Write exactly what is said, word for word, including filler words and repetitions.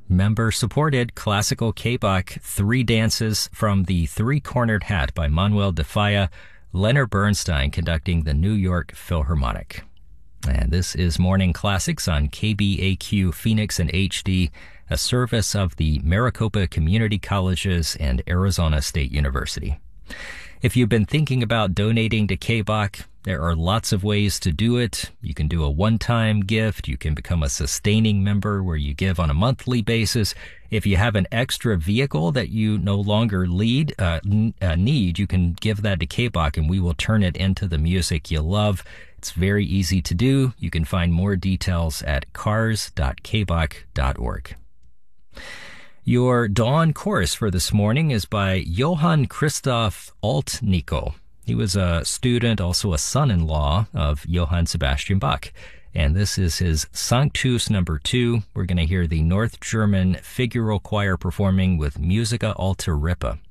member-supported classical K-Bach three dances from the Three-Cornered Hat by Manuel de Falla, Leonard Bernstein conducting the New York Philharmonic. And this is Morning Classics on K B A Q Phoenix and H D, a service of the Maricopa Community Colleges and Arizona State University. If you've been thinking about donating to K-Bach, there are lots of ways to do it. You can do a one-time gift. You can become a sustaining member where you give on a monthly basis. If you have an extra vehicle that you no longer lead, uh, n- uh, need, you can give that to K-Bach and we will turn it into the music you love. It's very easy to do. You can find more details at cars dot k bach dot org. Your dawn chorus for this morning is by Johann Christoph Altnico. He was a student, also a son-in-law of Johann Sebastian Bach. And this is his Sanctus number two. We're going to hear the North German Figaro Choir performing with Musica Alta Ripa.